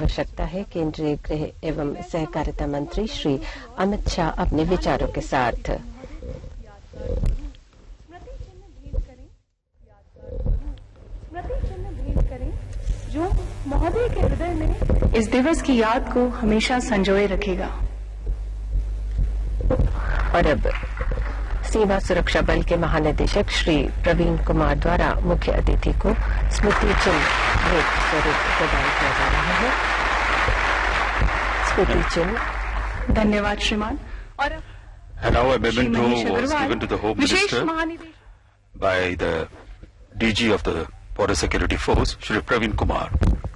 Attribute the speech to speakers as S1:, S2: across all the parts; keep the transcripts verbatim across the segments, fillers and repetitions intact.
S1: आवश्यकता है। केंद्रीय गृह एवं सहकारिता मंत्री श्री अमित शाह अपने विचारों के साथ।
S2: जो महोदय के हृदय में इस दिवस की याद को हमेशा संजोए रखेगा।
S1: और अब सीमा सुरक्षा बल के महानिदेशक श्री प्रवीण कुमार द्वारा मुख्य अतिथि को स्मृति चिन्ह भेंट स्वरूप प्रदान किया जा रहा है। स्मृति चिन्ह।
S2: धन्यवाद श्रीमान। और
S3: And now a memento was given to the Home Minister by the D G of the Border Security Force, Shri Praveen Kumar.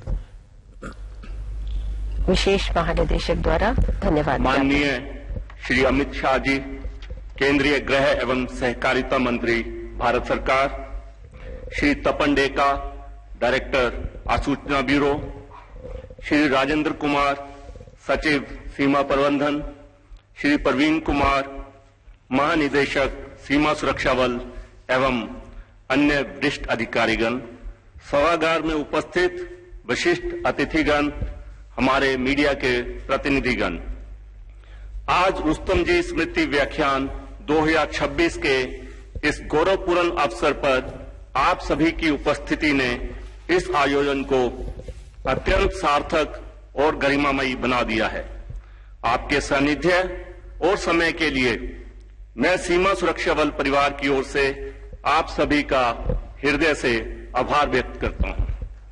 S1: विशेष महानिदेशक द्वारा धन्यवाद।
S4: माननीय श्री अमित शाह जी, केंद्रीय गृह एवं सहकारिता मंत्री भारत सरकार, श्री तपन डेका, डायरेक्टर आसूचना ब्यूरो, श्री राजेंद्र कुमार, सचिव सीमा प्रबंधन, श्री प्रवीण कुमार, महानिदेशक सीमा सुरक्षा बल एवं अन्य वरिष्ठ अधिकारीगण, सभागार में उपस्थित विशिष्ट अतिथिगण, हमारे मीडिया के प्रतिनिधिगण, आज रुस्तम जी स्मृति व्याख्यान दो हज़ार छब्बीस के इस गौरवपूर्ण अवसर पर आप सभी की उपस्थिति ने इस आयोजन को अत्यंत सार्थक और गरिमामयी बना दिया है। आपके सानिध्य और समय के लिए मैं सीमा सुरक्षा बल परिवार की ओर से आप सभी का हृदय से आभार व्यक्त करता हूं।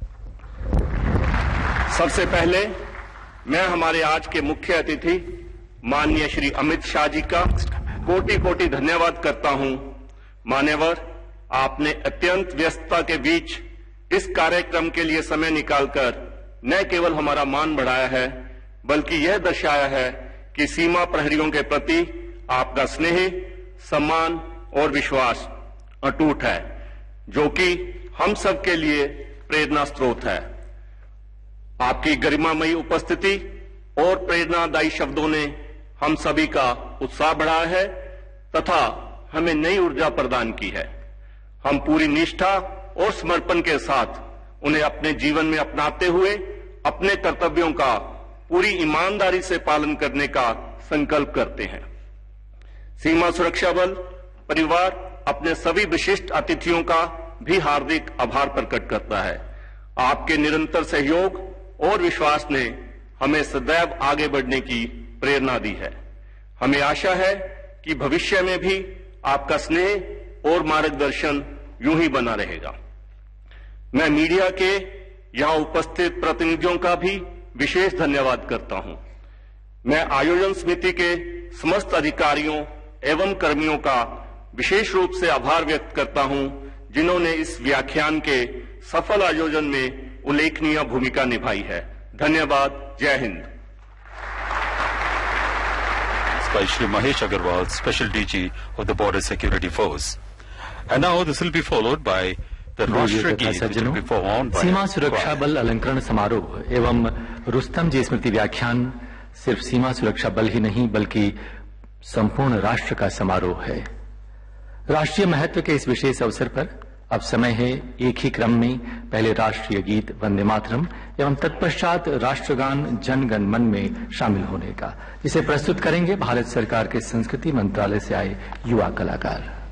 S4: सबसे पहले मैं हमारे आज के मुख्य अतिथि माननीय श्री अमित शाह जी का कोटि कोटि धन्यवाद करता हूं। मान्यवर, आपने अत्यंत व्यस्तता के बीच इस कार्यक्रम के लिए समय निकालकर न केवल हमारा मान बढ़ाया है, बल्कि यह दर्शाया है कि सीमा प्रहरियों के प्रति आपका स्नेह, सम्मान और विश्वास अटूट है, जो कि हम सब के लिए प्रेरणा स्रोत है। आपकी गरिमामयी उपस्थिति और प्रेरणादायी शब्दों ने हम सभी का उत्साह बढ़ाया है तथा हमें नई ऊर्जा प्रदान की है। हम पूरी निष्ठा और समर्पण के साथ उन्हें अपने जीवन में अपनाते हुए अपने कर्तव्यों का पूरी ईमानदारी से पालन करने का संकल्प करते हैं। सीमा सुरक्षा बल परिवार अपने सभी विशिष्ट अतिथियों का भी हार्दिक आभार प्रकट करता है। आपके निरंतर सहयोग और विश्वास ने हमें सदैव आगे बढ़ने की प्रेरणा दी है। हमें आशा है कि भविष्य में भी आपका स्नेह और मार्गदर्शन यूं ही बना रहेगा। मैं मीडिया के यहां उपस्थित प्रतिनिधियों का भी विशेष धन्यवाद करता हूं। मैं आयोजन समिति के समस्त अधिकारियों एवं कर्मियों का विशेष रूप से आभार व्यक्त करता हूं, जिन्होंने इस व्याख्यान के सफल आयोजन में उल्लेखनीय भूमिका निभाई है। धन्यवाद। जय Hind.
S3: By Shri Mahesh Agarwal, Special D G of the Border Security Force. And now this will be followed by the Rashtra Geet, which will be performed by
S5: सीमा सुरक्षा बल अलंकरण समारोह एवं रुस्तम जी स्मृति व्याख्यान सिर्फ सीमा सुरक्षा बल ही नहीं बल्कि संपूर्ण राष्ट्र का समारोह है। राष्ट्रीय महत्व के इस विशेष अवसर पर अब समय है एक ही क्रम में पहले राष्ट्रीय गीत वंदे मातरम एवं तत्पश्चात राष्ट्रगान जन गण मन में शामिल होने का, जिसे प्रस्तुत करेंगे भारत सरकार के संस्कृति मंत्रालय से आए युवा कलाकार।